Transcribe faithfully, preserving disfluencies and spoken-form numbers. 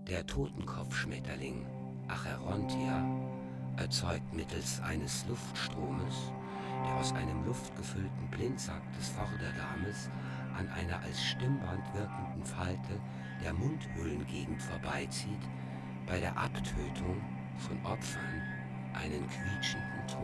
Der Totenkopfschmetterling Acherontia erzeugt mittels eines Luftstromes, der aus einem luftgefüllten Blindsack des Vorderdarmes an einer als Stimmband wirkenden Falte der Mundhöhlengegend vorbeizieht, bei der Abtötung von Opfern einen quietschenden Ton.